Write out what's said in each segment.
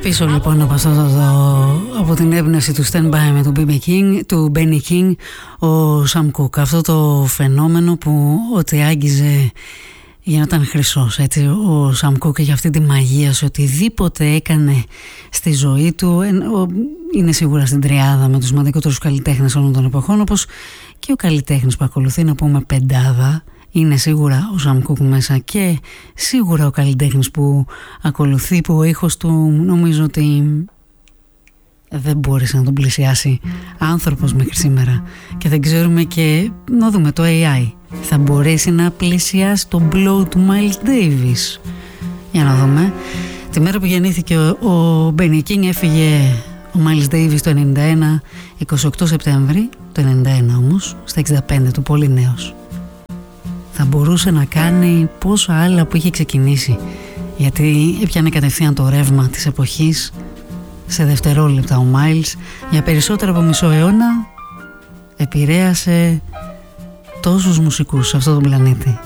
Πίσω λοιπόν από αυτό από την έμπνευση του Stand By Με του Benny King, ο Sam Cooke. Αυτό το φαινόμενο που ό,τι άγγιζε γινόταν χρυσός, έτσι. Ο Sam Cooke είχε αυτή τη μαγεία σε οτιδήποτε έκανε στη ζωή του. Είναι σίγουρα στην τριάδα με τους σημαντικότερους καλλιτέχνες όλων των εποχών, όπως και ο καλλιτέχνης που ακολουθεί, να πούμε πεντάδα. Είναι σίγουρα ο Sam Cooke μέσα, και σίγουρα ο καλλιτέχνης που ακολουθεί, που ο ήχος του νομίζω ότι δεν μπόρεσε να τον πλησιάσει άνθρωπος μέχρι σήμερα, και δεν ξέρουμε, και να δούμε το AI θα μπορέσει να πλησιάσει το blow του Miles Davis. Για να δούμε. Τη μέρα που γεννήθηκε ο Benny King έφυγε ο Miles Davis το 91, 28 Σεπτέμβρη το 91 όμως, στα 65 του, πολύ νέος. Θα μπορούσε να κάνει πόσα άλλα που είχε ξεκινήσει, γιατί έπιανε κατευθείαν το ρεύμα της εποχής σε δευτερόλεπτα. Ο Miles για περισσότερο από μισό αιώνα επηρέασε τόσους μουσικούς σε αυτόν τον πλανήτη.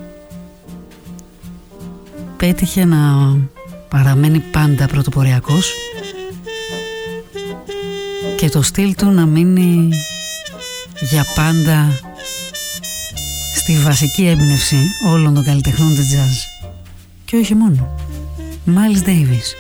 Πέτυχε να παραμένει πάντα πρωτοποριακός και το στυλ του να μείνει για πάντα στη βασική έμπνευση όλων των καλλιτεχνών της jazz. Και όχι μόνο. Miles Davis.